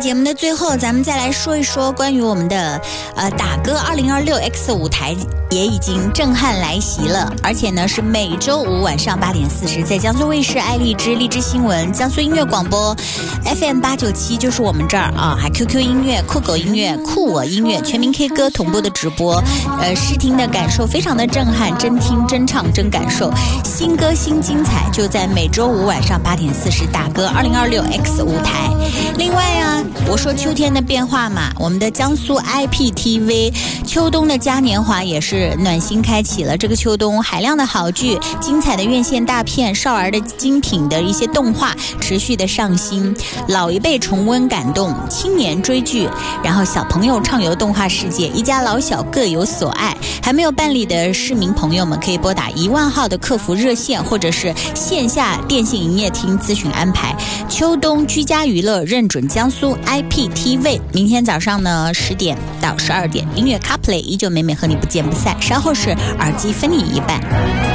节目的最后，咱们再来说一说关于我们的打歌2026 X 舞台也已经震撼来袭了，而且呢是每周五晚上8点40在江苏卫视、爱荔枝、荔枝新闻、江苏音乐广播 FM 897，就是我们这儿啊，还 QQ 音乐、酷狗音乐、酷我音乐、全民 K 歌同步的直播，试听的感受非常的震撼，真听真唱真感受，新歌新精彩，就在每周五晚上8点40打歌2026 X 舞台。另外啊，我说秋天的变化嘛，我们的江苏 IPTV 秋冬的嘉年华也是暖心开启了。这个秋冬海量的好剧、精彩的院线大片、少儿的精品的一些动画持续的上新，老一辈重温感动，青年追剧，然后小朋友畅游动画世界，一家老小各有所爱。还没有办理的市民朋友们可以拨打10000号的客服热线，或者是线下电信营业厅咨询安排。秋冬居家娱乐认准江苏 IPTV。 明天早上呢10点到12点，音乐 CarPlay 依旧美美和你不见不散。稍后是耳机分你一半。